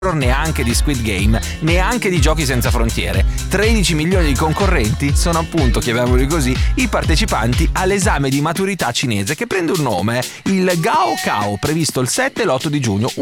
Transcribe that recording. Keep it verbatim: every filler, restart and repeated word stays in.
neanche di Squid Game, neanche di Giochi senza frontiere. tredici milioni di concorrenti sono appunto, chiamiamoli così, i partecipanti all'esame di maturità cinese che prende un nome, il Gaokao, previsto il sette e l'otto di giugno.